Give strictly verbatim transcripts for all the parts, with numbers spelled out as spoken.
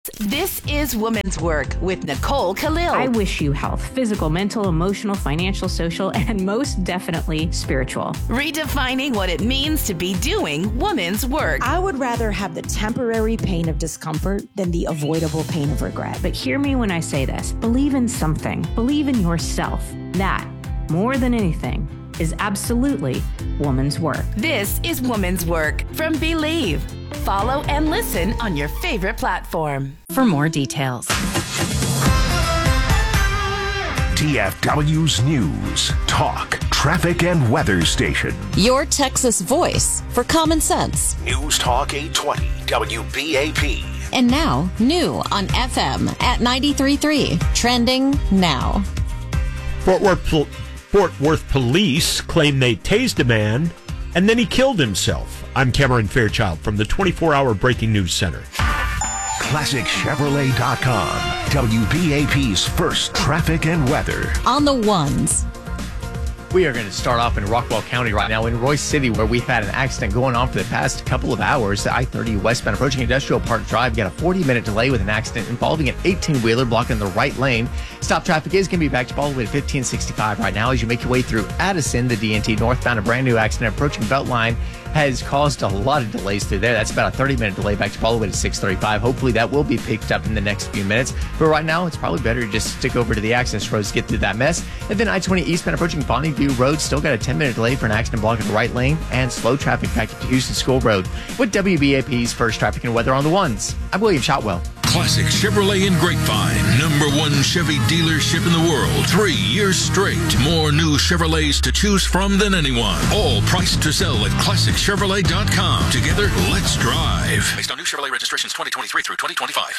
This is Woman's Work with Nicole Khalil. I wish you health, physical, mental, emotional, financial, social, and most definitely spiritual. Redefining what it means to be doing woman's work. I would rather have the temporary pain of discomfort than the avoidable pain of regret. But hear me when I say this. Believe in something. Believe in yourself. That, more than anything, is absolutely woman's work. This is Woman's Work from Believe. Follow and listen on your favorite platform. For more details. T F W's News, Talk, Traffic, and Weather Station. Your Texas voice for common sense. News Talk eight twenty W B A P. And now, new on F M at ninety-three point three. Trending now. Fort Worth, Fort Worth police claim they tased a man and then he killed himself. I'm Cameron Fairchild from the twenty-four hour Breaking News Center. Classic Chevrolet dot com, W B A P's first traffic and weather. On the ones. We are going to start off in Rockwall County right now in Royce City, where we've had an accident going on for the past couple of hours. The I thirty westbound approaching Industrial Park Drive got a forty minute delay with an accident involving an eighteen wheeler blocking the right lane. Stop traffic is going to be backed up all the way to fifteen sixty-five right now as you make your way through Addison. The D and T northbound, a brand new accident approaching Beltline has caused a lot of delays through there. That's about a thirty minute delay back to all the way to six thirty-five. Hopefully that will be picked up in the next few minutes. But right now, it's probably better to just stick over to the access roads to get through that mess. And then I twenty eastbound approaching Bonnie View Road, still got a ten minute delay for an accident blocking the right lane, and slow traffic back to Houston School Road. With W B A P's first traffic and weather on the ones, I'm William Shotwell. Classic Chevrolet in Grapevine, number one Chevy dealership in the world, three years straight. More new Chevrolets to choose from than anyone. All priced to sell at Classic Chevrolet dot com. Together, let's drive. Based on new Chevrolet registrations twenty twenty-three through twenty twenty-five.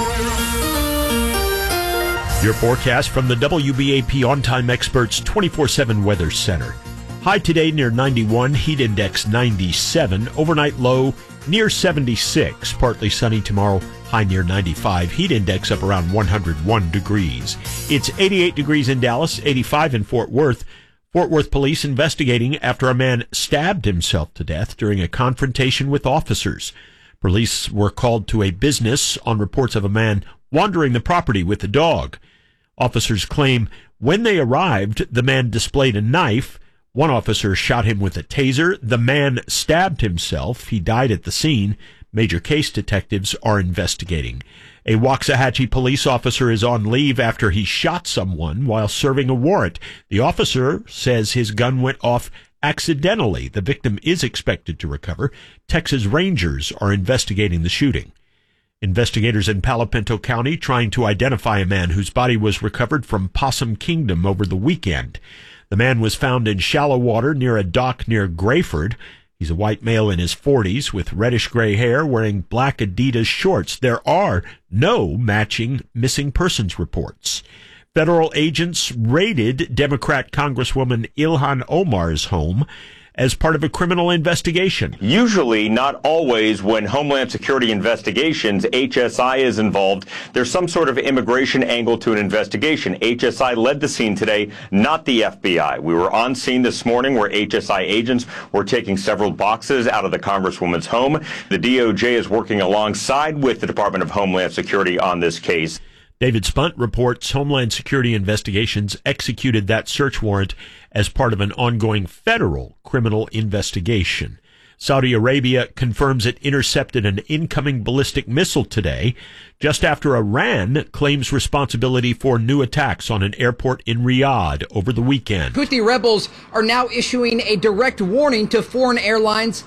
Your forecast from the W B A P On Time Experts twenty-four seven Weather Center. High today near ninety-one, heat index ninety-seven, overnight low near seventy-six, partly sunny tomorrow, high near ninety-five, heat index up around one hundred one degrees. It's eighty-eight degrees in Dallas, eighty-five in Fort Worth. Fort Worth police investigating after a man stabbed himself to death during a confrontation with officers. Police were called to a business on reports of a man wandering the property with a dog. Officers claim when they arrived, the man displayed a knife. One officer shot him with a taser. The man stabbed himself. He died at the scene. Major case detectives are investigating. A Waxahachie police officer is on leave after he shot someone while serving a warrant. The officer says his gun went off accidentally. The victim is expected to recover. Texas Rangers are investigating the shooting. Investigators in Palo Pinto County trying to identify a man whose body was recovered from Possum Kingdom over the weekend. The man was found in shallow water near a dock near Grayford. He's a white male in his forties with reddish-gray hair wearing black Adidas shorts. There are no matching missing persons reports. Federal agents raided Democrat Congresswoman Ilhan Omar's home as part of a criminal investigation. Usually, not always, when Homeland Security investigations, H S I is involved. There's some sort of immigration angle to an investigation. H S I led the scene today, not the F B I. We were on scene this morning where H S I agents were taking several boxes out of the Congresswoman's home. The D O J is working alongside with the Department of Homeland Security on this case. David Spunt reports Homeland Security investigations executed that search warrant as part of an ongoing federal criminal investigation. Saudi Arabia confirms it intercepted an incoming ballistic missile today, just after Iran claims responsibility for new attacks on an airport in Riyadh over the weekend. Houthi rebels are now issuing a direct warning to foreign airlines.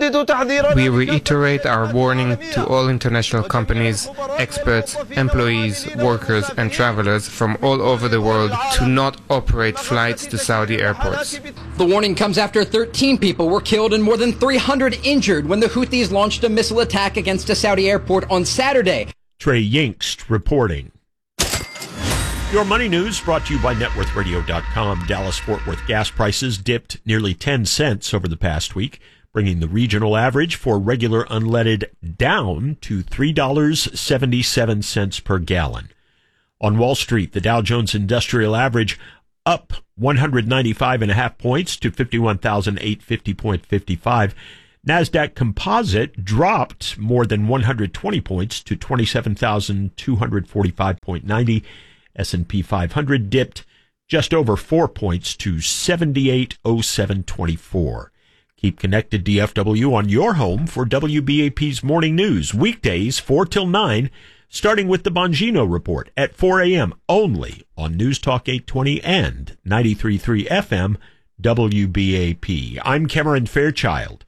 We reiterate our warning to all international companies, experts, employees, workers, and travelers from all over the world to not operate flights to Saudi airports. The warning comes after thirteen people were killed and more than three hundred injured when the Houthis launched a missile attack against a Saudi airport on Saturday. Trey Yingst reporting. Your money news brought to you by net worth radio dot com. Dallas-Fort Worth gas prices dipped nearly ten cents over the past week, bringing the regional average for regular unleaded down to three dollars and seventy-seven cents per gallon. On Wall Street, the Dow Jones Industrial Average up one hundred ninety-five and a half points to fifty-one thousand eight hundred fifty point five. NASDAQ Composite dropped more than one hundred twenty points to twenty-seven thousand two hundred forty-five point nine zero. S and P five hundred dipped just over four points to seventy-eight oh seven twenty-four. Keep connected, D F W, on your home for W B A P's Morning News, weekdays four till nine, starting with the Bongino Report at four a.m. only on News Talk eight twenty and ninety-three point three F M W B A P. I'm Cameron Fairchild.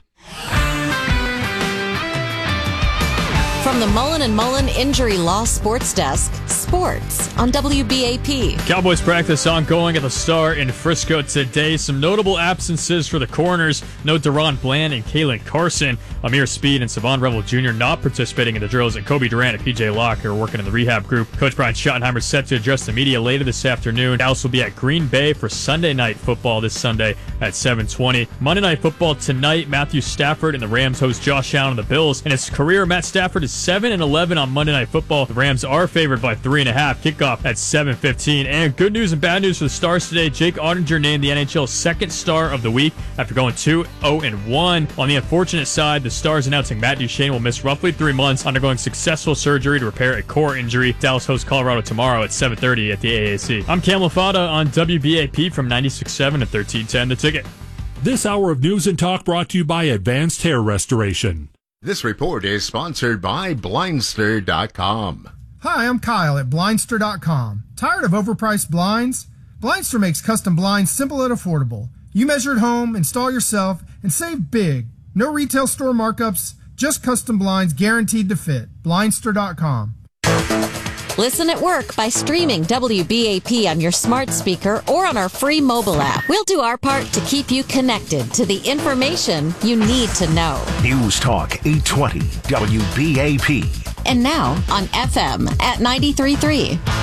From the Mullen and Mullen Injury Law Sports Desk, sports on W B A P. Cowboys practice ongoing at the Star in Frisco today. Some notable absences for the corners. No Deron Bland and Kalen Carson. Amir Speed and Savon Revel Junior not participating in the drills, and Kobe Durant and P J Locke are working in the rehab group. Coach Brian Schottenheimer set to address the media later this afternoon. Dallas will be at Green Bay for Sunday Night Football this Sunday at seven twenty. Monday Night Football tonight, Matthew Stafford and the Rams host Josh Allen and the Bills. In his career, Matt Stafford is seven and eleven on Monday Night Football. The Rams are favored by three and a half. Kickoff at seven fifteen. And good news and bad news for the Stars today. Jake Ottinger named the N H L's second Star of the week after going two oh and one. On the unfortunate side, the Stars announcing Matt Duchene will miss roughly three months, undergoing successful surgery to repair a core injury. Dallas hosts Colorado tomorrow at seven thirty at the A A C. I'm Cam Lafada on W B A P from ninety-six point seven and thirteen ten The Ticket. This hour of news and talk brought to you by Advanced Hair Restoration. This report is sponsored by Blindster dot com. Hi, I'm Kyle at Blindster dot com. Tired of overpriced blinds? Blindster makes custom blinds simple and affordable. You measure at home, install yourself, and save big. No retail store markups, just custom blinds guaranteed to fit. Blindster dot com. Listen at work by streaming W B A P on your smart speaker or on our free mobile app. We'll do our part to keep you connected to the information you need to know. News Talk eight twenty W B A P. And now on F M at ninety-three point three.